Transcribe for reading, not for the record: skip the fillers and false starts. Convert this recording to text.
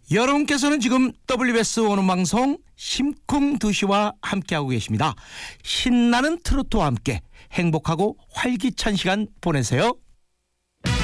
여러분께서는 지금 WBS 오는방송 심쿵2시와 함께하고 계십니다. 신나는 트로트와 함께 행복하고 활기찬 시간 보내세요.